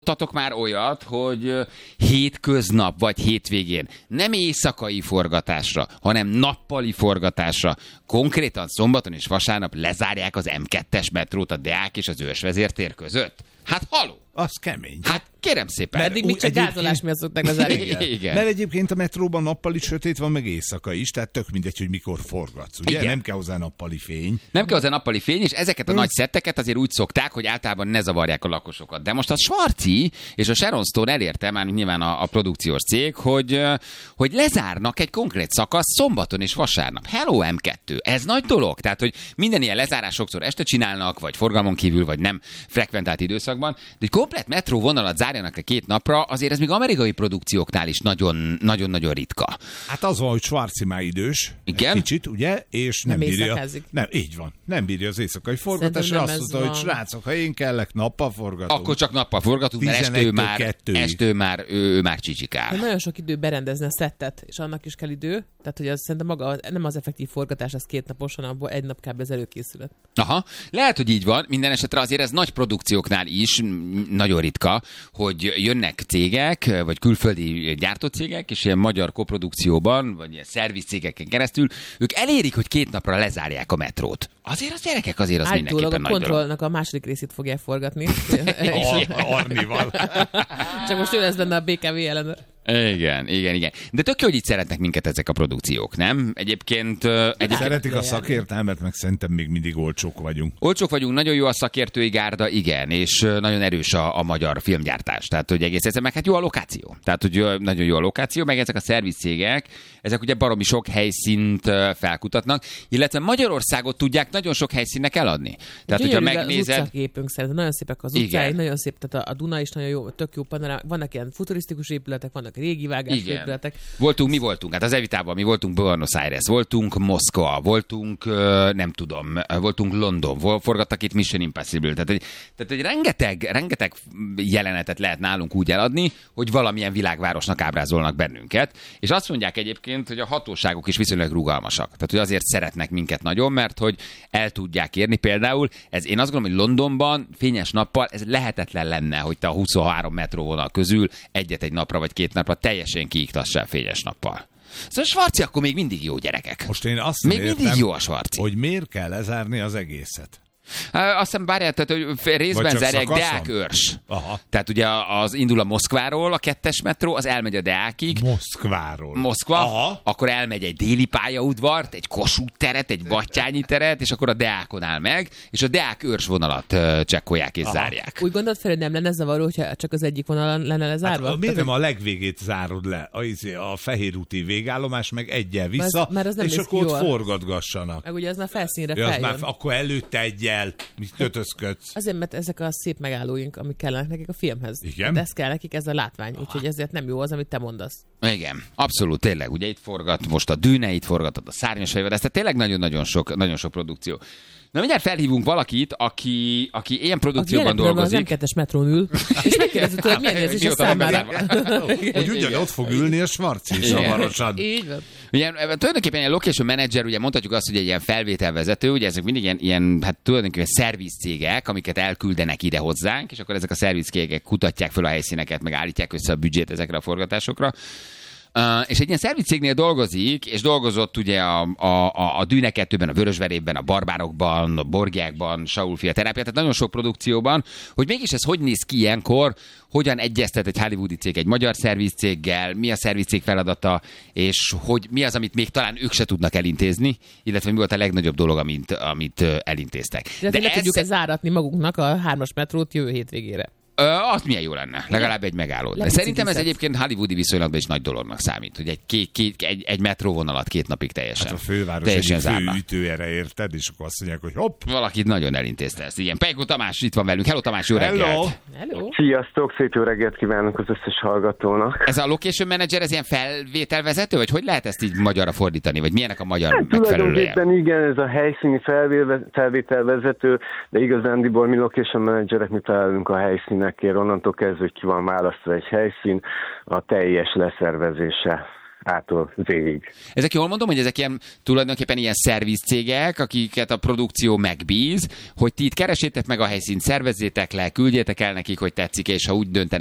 hallottatok már olyat, hogy hétköznap vagy hétvégén nem éjszakai forgatásra, hanem nappali forgatásra, konkrétan szombaton és vasárnap lezárják az M2-es metrót a Deák és az Őrsvezértér között? Hát haló! Az kemény. Hát kérem szépen. Eddig még csak gázolás miatt szokták lezárni. Igen. Mert egyébként a metróban nappali sötét van, meg éjszaka is, tehát tök mindegy, hogy mikor forgatsz. Ugye? Igen. Nem kell hozzá nappali fény. Nem kell hozzá nappali fény, és ezeket a nagy szetteket azért úgy szokták, hogy általában ne zavarják a lakosokat. De most a Schwarzi és a Sharon Stone elérte, már nyilván a produkciós cég, hogy lezárnak egy konkrét szakasz szombaton és vasárnap. Hello M2, ez nagy dolog. Tehát, hogy minden ilyen lezárás sokszor este csinálnak, vagy forgalmon kívül, vagy nem frekventált időszakban, de egy komplet metró vonalat zárjanak le 2 napra, azért ez még amerikai produkcióknál is nagyon-nagyon ritka. Hát az van, hogy Schwarzi már idős. Igen? Kicsit, ugye? És nem bírja. éjszakázik. Nem, így van. Nem bírja az éjszakai forgatásra. Szerintem Azt nem mondta, ez hogy van. srácok, ha én kellek, nappal forgatunk. Akkor csak nappal forgatunk, mert 11-től estő már ő már csicsikál. Nagyon sok idő berendezni a szettet, és annak is kell idő. Tehát, hogy az szerintem maga, nem az effektív forgatás, az 2 napos, hanem abból 1 nap kb. Az előkészület. Aha, lehet, hogy így van. Minden esetre azért ez nagy produkcióknál is nagyon ritka, hogy jönnek cégek, vagy külföldi gyártócégek, és ilyen magyar koprodukcióban, vagy ilyen szervizcégeken keresztül, ők elérik, hogy 2 napra lezárják a metrót. Azért az gyerekek, azért az Állítólag mindenképpen a nagy dolog. kontrollnak a második részét fogják forgatni. Arnival. Csak most ő lesz benne a BKV ellenőr. Igen. De tök jó, hogy itt szeretnek minket ezek a produkciók, nem? Egyébként Szeretik a szakértelmet, meg szerintem még mindig olcsók vagyunk. olcsók vagyunk, nagyon jó a szakértői gárda, igen, és nagyon erős a magyar filmgyártás. Tehát, hogy egész egyszerűen, meg hát jó a lokáció. Tehát, hogy nagyon jó a lokáció, meg ezek a szervizcégek, ezek ugye baromi sok helyszínt felkutatnak, illetve Magyarországot tudják nagyon sok helyszínnek eladni. Tehát, hogyha megnézed... Az utcaképünk szerintem nagyon szépek az utcái, nagyon szép, tehát a Duna is nagyon jó, tök jó panorám, vannak ilyen futurisztikus épületek, vannak régi vágás épületek. Mi voltunk, hát az Evitában mi voltunk Buenos Aires, voltunk Moszkva, voltunk, nem tudom, voltunk London, forgattak itt Mission Impossible, tehát egy rengeteg jelenetet lehet nálunk úgy eladni, hogy valamilyen világvárosnak ábrázolnak bennünket, és azt mondják egyébként, hogy a hatóságok is viszonylag rugalmasak. Tehát, hogy azért szeretnek minket nagyon, mert hogy el tudják érni például, én azt gondolom, hogy Londonban fényes nappal ez lehetetlen lenne, hogy te a 23 metróvonal közül egy napra vagy 2 napra teljesen kiiktassál fényes nappal. Szóval a Schwarzi akkor még mindig jó, gyerekek. Most én azt még értem, mindig jó a Schwarzi. hogy miért kell lezárni az egészet. Azt hiszem, bárját, tehát, hogy részben zárják Deák-Őrs. Tehát ugye az indul a Moszkváról a 2-es metró, az elmegy a Deákig. Moszkva, akkor elmegy egy déli pályaudvart, egy Kossuth teret, egy Battyányi teret, és akkor a Deákon áll meg, és a Deák-Őrs vonalat csekkolják és zárják. Úgy gondolod fel, hogy nem lenne zavaró, hogyha csak az egyik vonal lenne lezárva? Hát, miért nem a legvégét zárod le? A Fehérúti végállomás meg egyel vissza, és akkor ott forgatgassanak. Meg ugye az már felszínre feljön. Akkor előtte egyel, mit kötözködsz. Azért, mert ezek a szép megállóink, amik kellenek nekik a filmhez. Igen. De ez kell nekik, ez a látvány, úgyhogy ezért nem jó az, amit te mondasz. Igen, abszolút, tényleg. Ugye itt forgat, most a Dűne, itt forgatod a Szárnyas fejvadász, tehát tényleg nagyon sok produkció. Na, mindjárt felhívunk valakit, aki ilyen produkcióban dolgozik. Az M2-es metrón ül, és megkérdezzük, hogy milyen érzés a számára. Hogy ugyanott fog ülni a Schwarzi is hamarosan. Így van. Ugye, tulajdonképpen ilyen location manager, ugye mondhatjuk azt, hogy egy ilyen felvételvezető, ugye ezek mindig ilyen hát tulajdonképpen szervizcégek, amiket elküldenek ide hozzánk, és akkor ezek a szervizcégek kutatják fel a helyszíneket, meg állítják össze a büdzsét ezekre a forgatásokra. És egy ilyen szervizcégnél dolgozik, és dolgozott ugye a Dűne 2-ben, a Vörösverében, a Barbárokban, a Borgiákban, Saul-fia terápia, tehát nagyon sok produkcióban, hogy mégis ez hogy néz ki ilyenkor, hogyan egyeztet egy hollywoodi cég egy magyar szervizcéggel, mi a szervizcég feladata, és hogy mi az, amit még talán ők se tudnak elintézni, illetve mi volt a legnagyobb dolog, amit elintéztek. De le tudjuk záratni magunknak a 3-as metrót jövő hétvégére. Az milyen jó lenne, legalább egy megálló. De szerintem ez egyébként hollywoodi viszonylatban is nagy dolognak számít, hogy egy metróvonalat 2 napig teljesen. Hát a főváros egyik fő ütőjére érted, és akkor azt mondják, hogy hopp. Valaki nagyon elintézte ezt. Igen, Pejko Tamás itt van velünk. Hello Tamás, jó reggelt! Hello. Sziasztok, szép jó reggelt kívánok az összes hallgatónak. Ez a location manager, ez ilyen felvételvezető, vagy hogy lehet ezt így magyarra fordítani, vagy milyenek a magyar megfelelője? Tulajdonképpen igen, ez a helyszíni felvételvezető, de igazándiból mi location managerek, mi találunk a helyszínekért, onnantól kezdve, hogy ki van választva egy helyszín, a teljes leszervezése ától végig. Ezek jól mondom, hogy ezek ilyen, tulajdonképpen ilyen szervizcégek, akiket a produkció megbíz, hogy ti itt keresétek meg a helyszínt, szervezzétek le, küldjétek el nekik, hogy tetszik, és ha úgy döntenek,